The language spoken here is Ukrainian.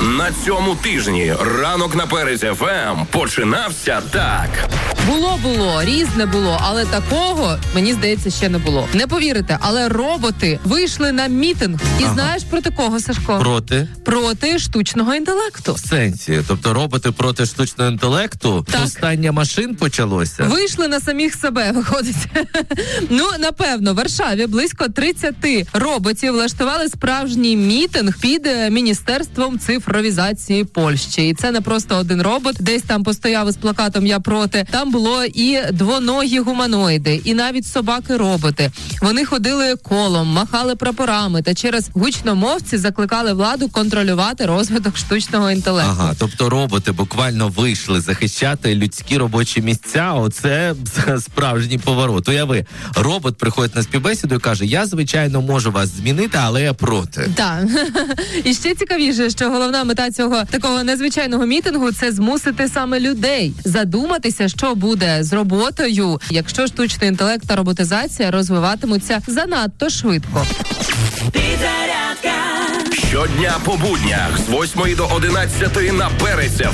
На цьому тижні ранок на Перезі ФМ починався так. Було, різне було, але такого, мені здається, ще не було. Не повірите, але роботи вийшли на мітинг. І знаєш проти кого, Сашко? Проти? Проти штучного інтелекту. В сенсі? Тобто роботи проти штучного інтелекту? Так. Повстання машин почалося? Вийшли на самих себе, виходить. Ну, напевно, в Варшаві близько 30 роботів влаштували справжній мітинг під Міністерством цифровізації Польщі. І це не просто один робот, десь там постояв із плакатом «Я проти». Там було і двоногі гуманоїди, і навіть собаки-роботи. Вони ходили колом, махали прапорами та через гучномовці закликали владу контролювати розвиток штучного інтелекту. Ага, тобто роботи буквально вийшли захищати людські робочі місця. Оце справжній поворот. Уяви, робот приходить на співбесіду і каже: я, звичайно, можу вас змінити, але я проти. Так. І ще цікавіше, що головна мета цього такого незвичайного мітингу – це змусити саме людей задуматися, що буде з роботою, якщо штучний інтелект та роботизація розвиватимуться занадто швидко. Щодня по буднях з 8 до 11 на Перезі